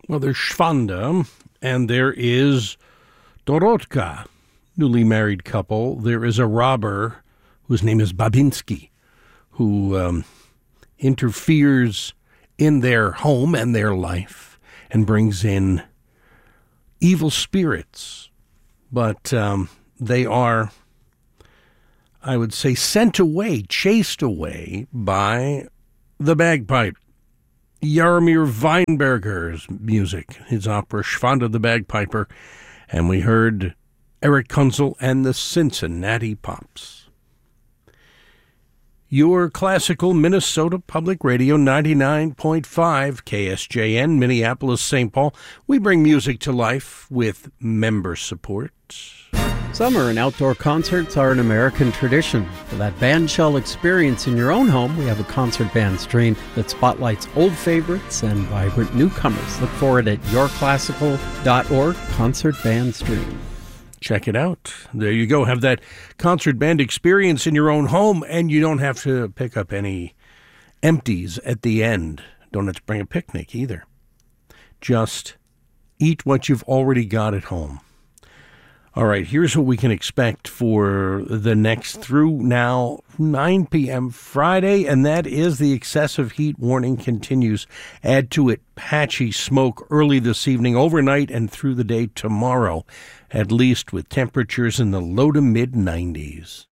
Well, there's Schwanda, and there is Dorotka, newly married couple. There is a robber whose name is Babinski, who interferes in their home and their life and brings in evil spirits. But they are, I would say, sent away, chased away by the bagpipe. Jaromir Weinberger's music, his opera Schwanda the Bagpiper, and we heard Eric Kunzel and the Cincinnati Pops. Your classical Minnesota Public Radio 99.5 KSJN, Minneapolis, St. Paul. We bring music to life with member support. Summer and outdoor concerts are an American tradition. For that bandshell experience in your own home, we have a concert band stream that spotlights old favorites and vibrant newcomers. Look for it at yourclassical.org, concert band stream. Check it out. There you go. Have that concert band experience in your own home, and you don't have to pick up any empties at the end. Don't have to bring a picnic either. Just eat what you've already got at home. All right, here's what we can expect for the next through now 9 p.m. Friday, and that is the excessive heat warning continues. Add to it patchy smoke early this evening, overnight, and through the day tomorrow, at least with temperatures in the low to mid 90s.